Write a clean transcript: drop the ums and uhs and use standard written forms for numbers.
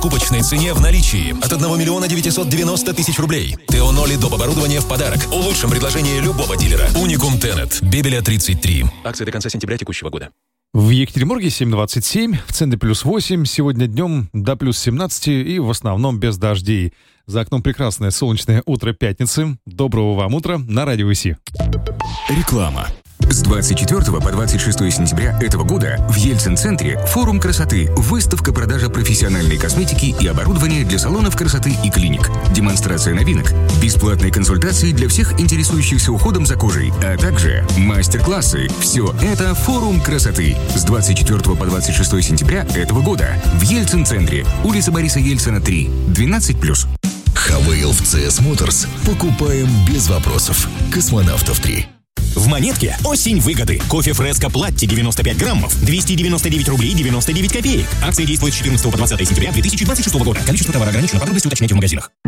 Купочной цене в наличии от 1 миллиона 990 тысяч рублей. Теоноли доп. Оборудование в подарок. Лучшем предложении любого дилера. Уникум Тенет. Бебеля 33. Акции до конца сентября текущего года. В Екатеринбурге 7:27, в центре +8, сегодня днем до +17 и в основном без дождей. За окном прекрасное солнечное утро пятницы. Доброго вам утра на Радио ИСИ. Реклама. С 24 по 26 сентября этого года в Ельцин-центре форум красоты, выставка продажа профессиональной косметики и оборудования для салонов красоты и клиник, демонстрация новинок, бесплатные консультации для всех интересующихся уходом за кожей, а также мастер-классы. Все это форум красоты. С 24 по 26 сентября этого года в Ельцин-центре, улица Бориса Ельцина, 3, 12+. Хавейл в CS Motors. Покупаем без вопросов. Космонавтов 3. В Монетке осень выгоды. Кофе Фреско Платти 95 граммов. 299 рублей 99 копеек. Акция действует с 14 по 20 сентября 2026 года. Количество товара ограничено. Подробности уточняйте в магазинах.